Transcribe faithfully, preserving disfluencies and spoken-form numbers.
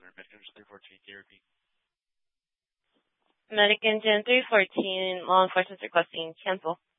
Medic Engine three fourteen, law enforcement requesting cancel.